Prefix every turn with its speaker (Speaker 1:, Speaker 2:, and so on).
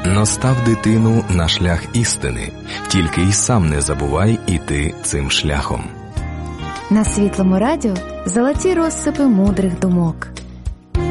Speaker 1: Настав дитину на шлях істини, тільки й сам не забувай іти цим шляхом.
Speaker 2: На Світлому радіо золоті розсипи мудрих думок.